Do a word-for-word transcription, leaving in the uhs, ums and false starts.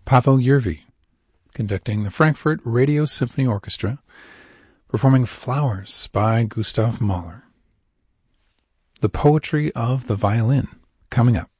Pavel Yervi, conducting the Frankfurt Radio Symphony Orchestra, performing Flowers by Gustav Mahler. The Poetry of the Violin, coming up.